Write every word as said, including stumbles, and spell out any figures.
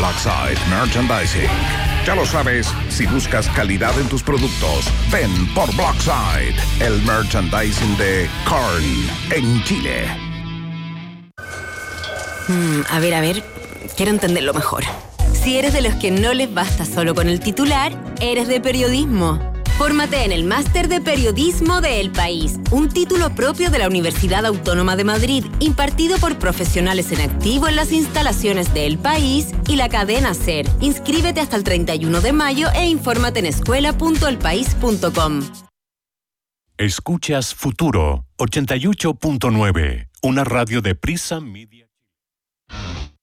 Blackside Merchandising. Ya lo sabes, si buscas calidad en tus productos, ven por Blackside, el merchandising de Korn en Chile. Mm, a ver, a ver, quiero entenderlo mejor. Si eres de los que no les basta solo con el titular, eres de periodismo. Fórmate en el Máster de Periodismo de El País, un título propio de la Universidad Autónoma de Madrid, impartido por profesionales en activo en las instalaciones de El País y la cadena SER. Inscríbete hasta el treinta y uno de mayo e infórmate en escuela punto el país punto com. Escuchas Futuro ochenta y ocho punto nueve, una radio de Prisa Media.